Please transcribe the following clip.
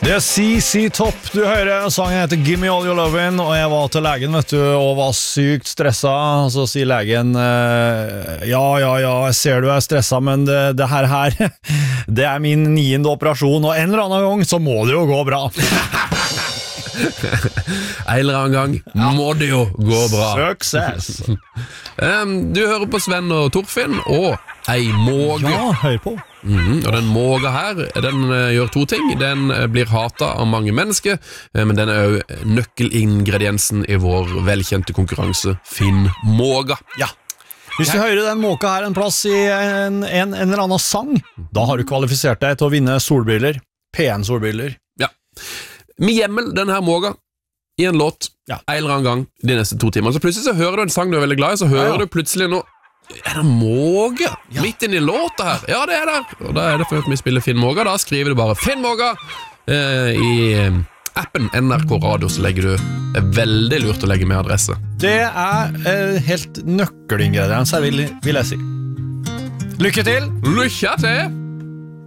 Det CC Top, du hører, sangen heter Gimme All Your Lovin', og jeg var til legen, vet du, og var sykt stresset, så sier legen, ja, jeg ser du stresset, men det her, det min 9. operasjon, og en eller annen gang så må det jo gå bra. En eller annen gang må det jo gå bra. Success. Du hører på Sven og Torfinn, og ei måge. Ja, hør på. Og den måga her, den gjør 2 ting. Den blir hatet av mange mennesker, men den jo nøkkelingrediensen i vår velkjente konkurranse Finn måga. Ja. Hvis du hører den måka her en plass i en eller annen sang, da har du kvalifisert deg til å vinne solbriller. P1-solbriller. Ja. Med hjemmel den her måga i en låt, en eller annen gang de neste 2 timene. Så plutselig så hører du en sang du veldig glad i, så hører du plutselig noe. Det måge midt inn i låta her? Ja, det der. Og da det for at vi spiller Finn måga. Da skriver du bare Finn måga i appen NRK Radio, så legger du. Det veldig lurt å legge med adresse. Det helt nøkkelingrediens her, vil jeg si. Lykke til! Lykke til!